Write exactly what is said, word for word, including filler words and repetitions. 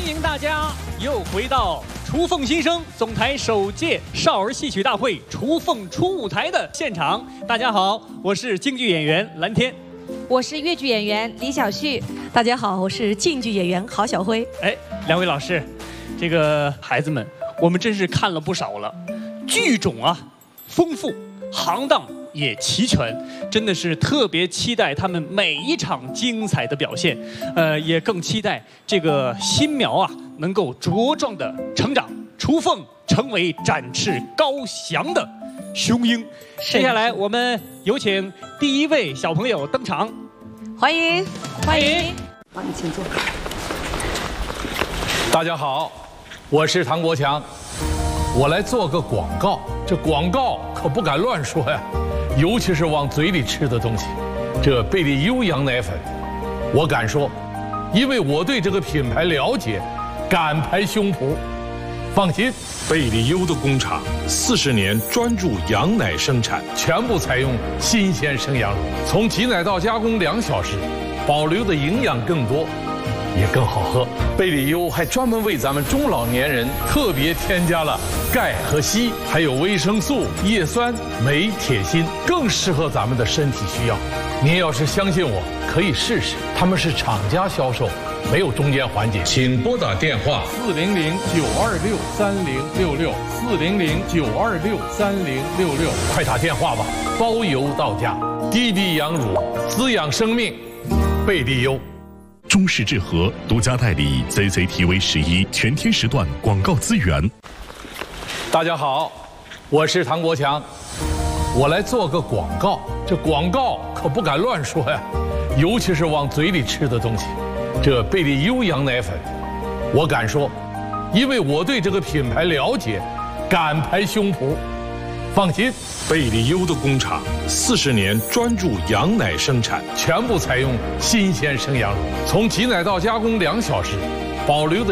迎大家又回到雏凤新生总台首届少儿戏曲大会雏凤初舞台的现场。大家好，我是京剧演员蓝天， 我是越剧演员李晓旭。 大家好，我是京剧演员郝晓辉。 哎，两位老师，这个孩子们，我们真是看了不少了，剧种啊丰富，行当也齐全，真的是特别期待他们每一场精彩的表现，呃，也更期待这个新苗啊能够茁壮的成长，雏凤成为展翅高翔的雄鹰。接下来我们有请第一位小朋友登场， 欢迎， 欢迎， 好，你请坐。 大家好，我是唐国强，我来做个广告，这广告可不敢乱说呀。尤其是往嘴里吃的东西，这贝利优羊奶粉，我敢说，因为我对这个品牌了解，敢拍胸脯。放心， 贝利优的工厂四十年专注羊奶生产， 全部采用新鲜生羊乳，从挤奶到加工两小时，保留的营养更多，也更好喝。贝利优还专门为咱们中老年人特别添加了钙和硒，还有维生素、叶酸、镁、铁、锌，更适合咱们的身体需要。您要是相信我，可以试试。他们是厂家销售，没有中间环节。 请拨打电话四零零九二六三零六六四零零九二六三零六六，快打电话吧，包邮到家。低低羊乳，滋养生命，贝利优。 中视智和独家代理 C C T V 十一全天时段广告资源。 大家好，我是唐国强，我来做个广告，这广告可不敢乱说呀，尤其是往嘴里吃的东西。这贝利优羊奶粉，我敢说，因为我对这个品牌了解，敢拍胸脯。放心， 贝利优的工厂四十年专注羊奶生产， 全部采用新鲜生羊乳，从挤奶到加工两小时，保留的